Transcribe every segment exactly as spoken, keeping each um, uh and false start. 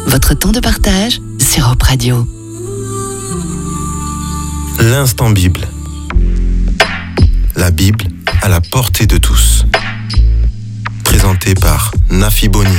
votre temps de partage sur Europe Radio. L'instant Bible. La Bible à la portée de tous. Présenté par Nafi Bonin.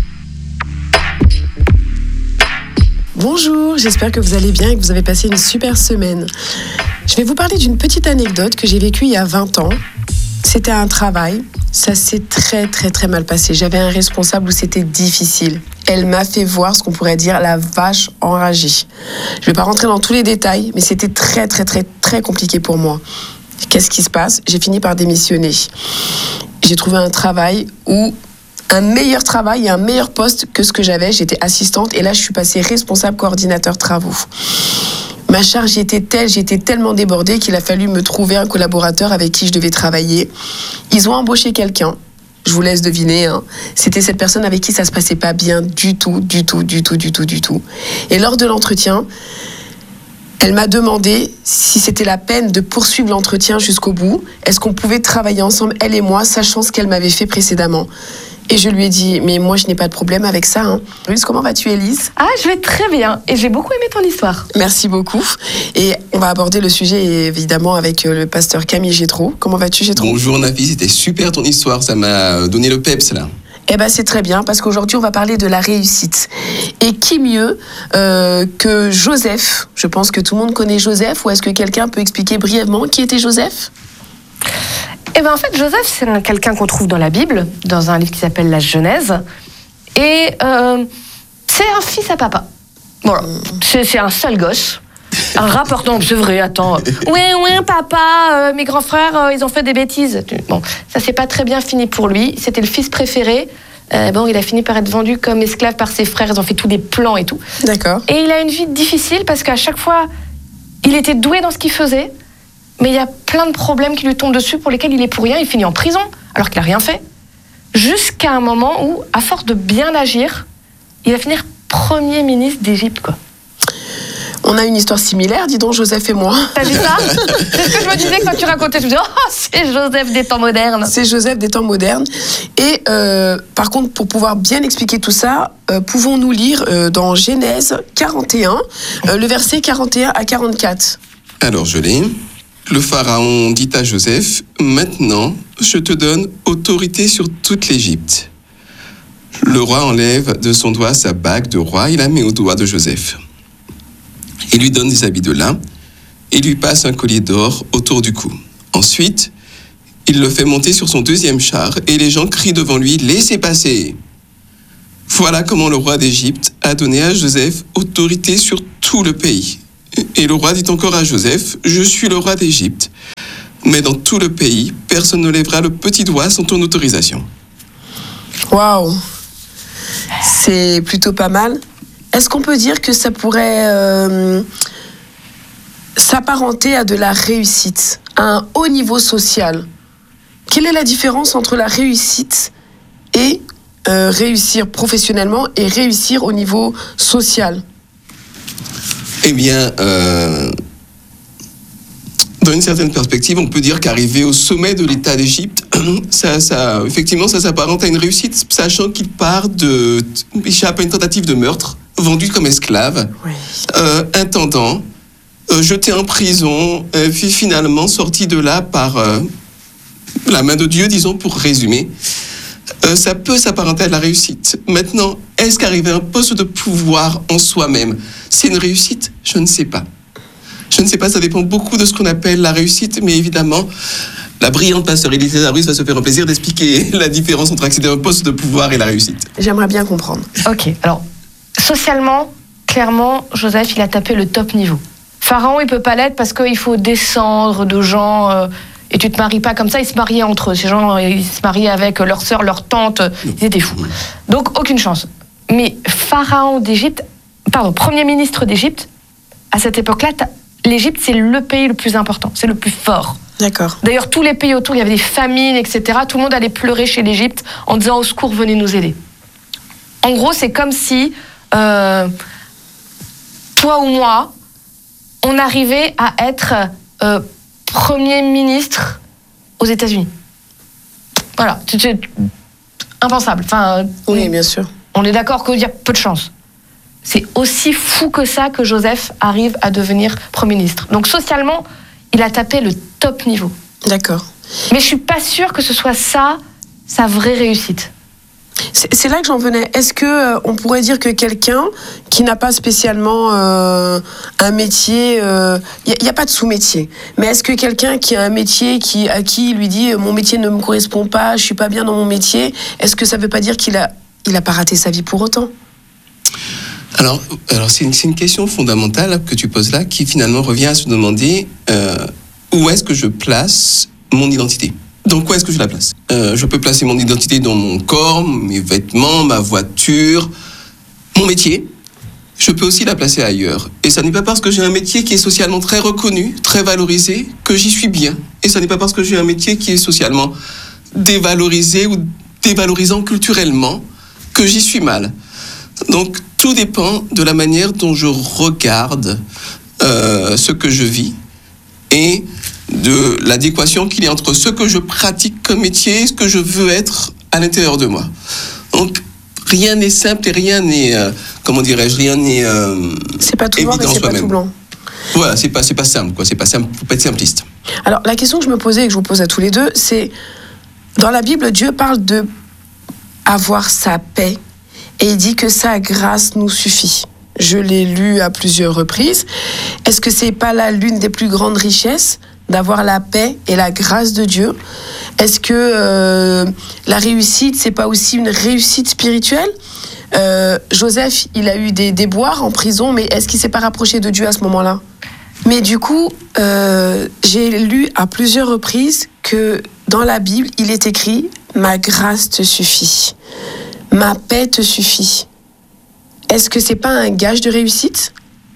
Bonjour, j'espère que vous allez bien et que vous avez passé une super semaine. Je vais vous parler d'une petite anecdote que j'ai vécue il y a vingt ans. C'était un travail, ça s'est très très très mal passé. J'avais un responsable où c'était difficile. Elle m'a fait voir ce qu'on pourrait dire la vache enragée. Je ne vais pas rentrer dans tous les détails, mais c'était très très très très compliqué pour moi. Qu'est-ce qui se passe ? J'ai fini par démissionner. J'ai trouvé un travail où un meilleur travail et un meilleur poste que ce que j'avais. J'étais assistante et là je suis passée responsable coordinateur travaux. Ma charge était telle, j'étais tellement débordée qu'il a fallu me trouver un collaborateur avec qui je devais travailler. Ils ont embauché quelqu'un, je vous laisse deviner, hein. C'était cette personne avec qui ça se passait pas bien du tout, du tout, du tout, du tout, du tout. Et lors de l'entretien, elle m'a demandé si c'était la peine de poursuivre l'entretien jusqu'au bout. Est-ce qu'on pouvait travailler ensemble, elle et moi, sachant ce qu'elle m'avait fait précédemment ? Et je lui ai dit, mais moi je n'ai pas de problème avec ça. Hein. Élise, comment vas-tu, Élise ? Ah, je vais très bien. Et j'ai beaucoup aimé ton histoire. Merci beaucoup. Et on va aborder le sujet évidemment avec le pasteur Camille Gétro. Comment vas-tu, Gétro ? Bonjour Nafi, c'était super ton histoire. Ça m'a donné le peps là. Eh ben c'est très bien parce qu'aujourd'hui on va parler de la réussite. Et qui mieux euh, que Joseph ? Je pense que tout le monde connaît Joseph. Ou est-ce que quelqu'un peut expliquer brièvement qui était Joseph ? Eh bien, en fait, Joseph, c'est quelqu'un qu'on trouve dans la Bible, dans un livre qui s'appelle La Genèse. Et euh, c'est un fils à papa. Voilà. C'est, c'est un seul gosse. Un rappeur, non, c'est vrai, attends. Oui, oui, papa, euh, mes grands frères, euh, ils ont fait des bêtises. Bon, ça s'est pas très bien fini pour lui. C'était le fils préféré. Euh, bon, il a fini par être vendu comme esclave par ses frères. Ils ont fait tous des plans et tout. D'accord. Et il a une vie difficile parce qu'à chaque fois, il était doué dans ce qu'il faisait. Mais il y a plein de problèmes qui lui tombent dessus pour lesquels il est pour rien. Il finit en prison, alors qu'il n'a rien fait. Jusqu'à un moment où, à force de bien agir, il va finir Premier ministre d'Égypte, quoi. On a une histoire similaire, dis donc, Joseph et moi. T'as vu ça ? C'est ce que je me disais quand tu racontais. Je me disais, oh, c'est Joseph des temps modernes. C'est Joseph des temps modernes. Et euh, par contre, pour pouvoir bien expliquer tout ça, euh, pouvons-nous lire euh, dans Genèse quarante et un, euh, le verset quarante et un à quarante-quatre. Alors je l'ai. Le pharaon dit à Joseph, « Maintenant, je te donne autorité sur toute l'Égypte. » Le roi enlève de son doigt sa bague de roi et la met au doigt de Joseph. Il lui donne des habits de lin et lui passe un collier d'or autour du cou. Ensuite, il le fait monter sur son deuxième char et les gens crient devant lui, « Laissez passer !» Voilà comment le roi d'Égypte a donné à Joseph autorité sur tout le pays. Et le roi dit encore à Joseph, « Je suis le roi d'Égypte, mais dans tout le pays, personne ne lèvera le petit doigt sans ton autorisation. » Waouh ! C'est plutôt pas mal. Est-ce qu'on peut dire que ça pourrait euh, s'apparenter à de la réussite, à un haut niveau social ? Quelle est la différence entre la réussite et euh, réussir professionnellement et réussir au niveau social ? Eh bien, euh, dans une certaine perspective, on peut dire qu'arriver au sommet de l'État d'Égypte, ça, ça, effectivement, ça s'apparente à une réussite, sachant qu'il part de, il échappe à une tentative de meurtre, vendu comme esclave, oui. euh, intendant, euh, jeté en prison, euh, puis finalement sorti de là par euh, la main de Dieu, disons, pour résumer. Euh, ça peut s'apparenter à de la réussite. Maintenant, est-ce qu'arriver à un poste de pouvoir en soi-même, c'est une réussite ? Je ne sais pas. Je ne sais pas, ça dépend beaucoup de ce qu'on appelle la réussite, mais évidemment, la brillante pasteur Élise Arus va se faire un plaisir d'expliquer la différence entre accéder à un poste de pouvoir et la réussite. J'aimerais bien comprendre. Ok, alors, socialement, clairement, Joseph, il a tapé le top niveau. Pharaon, il peut pas l'être parce qu'il faut descendre de gens... Euh, Et tu te maries pas comme ça, ils se mariaient entre eux. Ces gens, ils se mariaient avec leur sœur, leur tante, ils étaient fous. Donc, aucune chance. Mais pharaon d'Égypte, pardon, premier ministre d'Égypte, à cette époque-là, l'Égypte, c'est le pays le plus important, c'est le plus fort. D'accord. D'ailleurs, tous les pays autour, il y avait des famines, et cetera. Tout le monde allait pleurer chez l'Égypte en disant « Au secours, venez nous aider ». En gros, c'est comme si, euh, toi ou moi, on arrivait à être... Euh, Premier ministre aux États-Unis. Voilà, c'est impensable. Enfin, oui, bien sûr. On est d'accord qu'il y a peu de chance. c'est aussi fou que ça que Joseph arrive à devenir Premier ministre. Donc socialement, il a tapé le top niveau. D'accord. Mais je suis pas sûre que ce soit ça, sa vraie réussite. C'est, c'est là que j'en venais. Est-ce que euh, on pourrait dire que quelqu'un qui n'a pas spécialement euh, un métier, il euh, n'y a, a pas de sous-métier, mais est-ce que quelqu'un qui a un métier qui, à qui il lui dit mon métier ne me correspond pas, je suis pas bien dans mon métier, est-ce que ça veut pas dire qu'il a, il a pas raté sa vie pour autant? Alors, alors c'est, une, c'est une question fondamentale que tu poses là, qui finalement revient à se demander euh, où est-ce que je place mon identité. Donc, où est-ce que je la place ? euh, Je peux placer mon identité dans mon corps, mes vêtements, ma voiture, mon métier. Je peux aussi la placer ailleurs. Et ça n'est pas parce que j'ai un métier qui est socialement très reconnu, très valorisé, que j'y suis bien. Et ça n'est pas parce que j'ai un métier qui est socialement dévalorisé ou dévalorisant culturellement que j'y suis mal. Donc, tout dépend de la manière dont je regarde euh, ce que je vis et de l'adéquation qu'il y a entre ce que je pratique comme métier et ce que je veux être à l'intérieur de moi. Donc, rien n'est simple et rien n'est, euh, comment dirais-je, rien n'est euh, c'est pas tout noir et c'est pas tout blanc. Voilà, c'est pas, c'est pas simple, quoi. C'est pas simple, faut pas être simpliste. Alors, la question que je me posais et que je vous pose à tous les deux, c'est, dans la Bible, Dieu parle de avoir sa paix et il dit que sa grâce nous suffit. Je l'ai lu à plusieurs reprises. Est-ce que c'est pas là l'une des plus grandes richesses, d'avoir la paix et la grâce de Dieu? Est-ce que euh, la réussite, c'est pas aussi une réussite spirituelle? euh, Joseph, il a eu des déboires en prison, mais est-ce qu'il s'est pas rapproché de Dieu à ce moment-là? Mais du coup, euh, j'ai lu à plusieurs reprises que dans la Bible, il est écrit « Ma grâce te suffit, ma paix te suffit ». Est-ce que c'est pas un gage de réussite?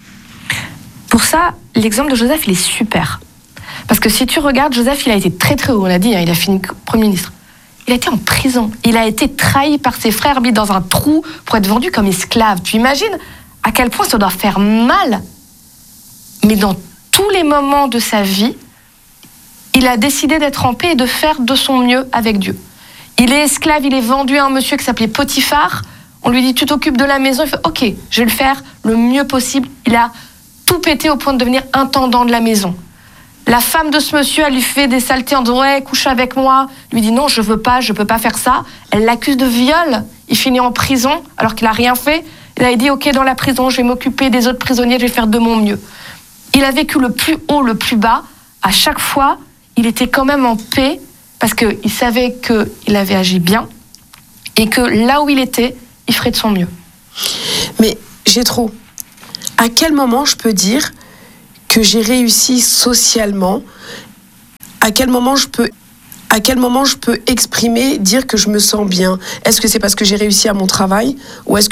Pour ça, l'exemple de Joseph, il est super. Parce que si tu regardes, Joseph, il a été très très haut, on l'a dit, hein, il a fini Premier ministre. Il a été en prison, il a été trahi par ses frères, mis dans un trou pour être vendu comme esclave. Tu imagines à quel point ça doit faire mal? Mais dans tous les moments de sa vie, il a décidé d'être en paix et de faire de son mieux avec Dieu. Il est esclave, il est vendu à un monsieur qui s'appelait Potiphar. On lui dit, tu t'occupes de la maison. Il fait, ok, je vais le faire le mieux possible. Il a tout pété au point de devenir intendant de la maison. La femme de ce monsieur, elle lui fait des saletés en disant, ouais, couche avec moi. Il lui dit, non, je veux pas, je peux pas faire ça. Elle l'accuse de viol. Il finit en prison alors qu'il a rien fait. Il a dit, ok, dans la prison, je vais m'occuper des autres prisonniers, je vais faire de mon mieux. Il a vécu le plus haut, le plus bas. À chaque fois, il était quand même en paix parce qu'il savait qu'il avait agi bien et que là où il était, il ferait de son mieux. Mais j'ai trop. À quel moment je peux dire que j'ai réussi socialement? À quel moment je peux, à quel moment je peux exprimer, dire que je me sens bien? Est-ce que c'est parce que j'ai réussi à mon travail ou est-ce